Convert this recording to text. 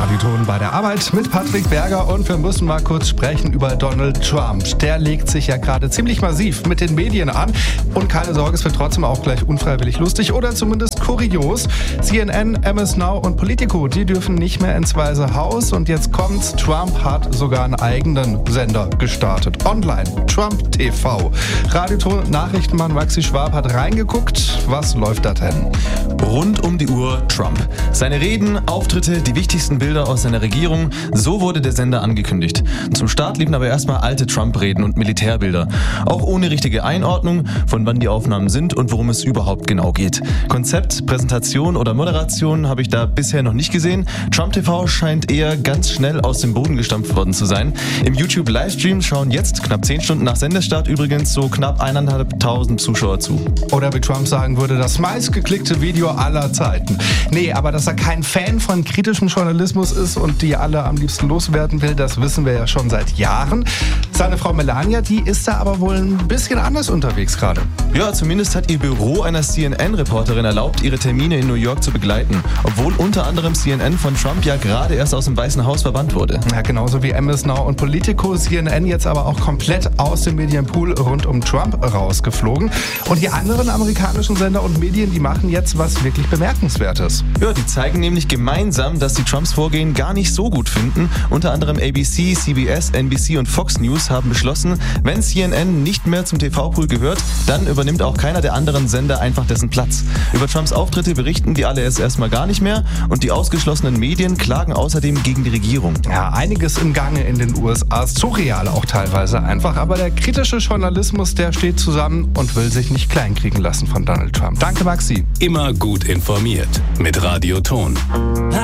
Radioton bei der Arbeit mit Patrick Berger und wir müssen mal kurz sprechen über Donald Trump. Der legt sich ja gerade ziemlich massiv mit den Medien an und keine Sorge, es wird trotzdem auch gleich unfreiwillig lustig oder zumindest kurios. CNN, MS Now und Politico, die dürfen nicht mehr ins Weiße Haus und jetzt kommt's, Trump hat sogar einen eigenen Sender gestartet. Online, Trump TV. Radioton Nachrichtenmann Maxi Schwab hat reingeguckt. Was läuft da denn? Rund um die Uhr Trump. Seine Reden, Auftritte, die wichtigsten Bilder aus seiner Regierung, so wurde der Sender angekündigt. Zum Start liefen aber erstmal alte Trump-Reden und Militärbilder. Auch ohne richtige Einordnung, von wann die Aufnahmen sind und worum es überhaupt genau geht. Konzept, Präsentation oder Moderation habe ich da bisher noch nicht gesehen. Trump TV scheint eher ganz schnell aus dem Boden gestampft worden zu sein. Im YouTube-Livestream schauen jetzt, knapp 10 Stunden nach Sendestart übrigens, so knapp 1.500 Zuschauer zu. Oder wie Trump sagen würde, das meistgeklickte Video aller Zeiten. Nee, aber dass er kein Fan von kritischem Journalismus ist und die alle am liebsten loswerden will, das wissen wir ja schon seit Jahren. Seine Frau Melania, die ist da aber wohl ein bisschen anders unterwegs gerade. Ja, zumindest hat ihr Büro einer CNN-Reporterin erlaubt, ihre Termine in New York zu begleiten. Obwohl unter anderem CNN von Trump ja gerade erst aus dem Weißen Haus verbannt wurde. Ja, genauso wie MS Now und Politico, CNN jetzt aber auch komplett aus dem Medienpool rund um Trump rausgeflogen. Und die anderen amerikanischen Sender und Medien, die machen jetzt was wirklich Bemerkenswertes. Ja, die zeigen nämlich gemeinsam, dass sie Trumps Vorgehen gar nicht so gut finden. Unter anderem ABC, CBS, NBC und Fox News haben beschlossen, wenn CNN nicht mehr zum TV-Pool gehört, dann übernimmt auch keiner der anderen Sender einfach dessen Platz. Über Trumps Auftritte berichten die alle erstmal gar nicht mehr und die ausgeschlossenen Medien klagen außerdem gegen die Regierung. Ja, einiges im Gange in den USA, surreal auch teilweise einfach, aber der kritische Journalismus, der steht zusammen und will sich nicht kleinkriegen lassen von Donald Trump. Danke, Maxi. Immer gut informiert mit Radioton.